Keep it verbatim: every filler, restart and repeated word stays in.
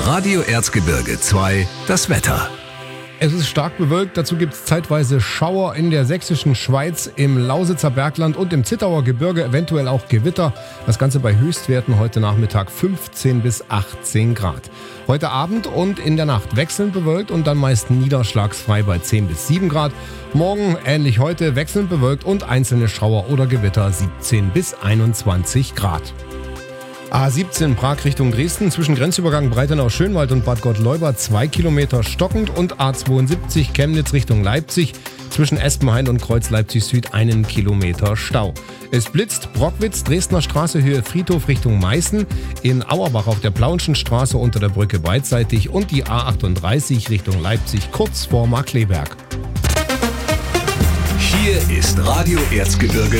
Radio Erzgebirge zwei, das Wetter. Es ist stark bewölkt, dazu gibt es zeitweise Schauer in der sächsischen Schweiz, im Lausitzer Bergland und im Zittauer Gebirge, eventuell auch Gewitter. Das Ganze bei Höchstwerten heute Nachmittag fünfzehn bis achtzehn Grad. Heute Abend und in der Nacht wechselnd bewölkt und dann meist niederschlagsfrei bei zehn bis sieben Grad. Morgen ähnlich heute wechselnd bewölkt und einzelne Schauer oder Gewitter siebzehn bis einundzwanzig Grad. A siebzehn Prag Richtung Dresden, zwischen Grenzübergang Breitenau-Schönwald und Bad Gott-Leubert zwei Kilometer stockend und A zweiundsiebzig Chemnitz Richtung Leipzig, zwischen Espenhain und Kreuz Leipzig Süd einen Kilometer Stau. Es blitzt Brockwitz, Dresdner Straße Höhe Friedhof Richtung Meißen, in Auerbach auf der Plauenschen Straße unter der Brücke beidseitig und die A achtunddreißig Richtung Leipzig kurz vor Markkleeberg. Hier ist Radio Erzgebirge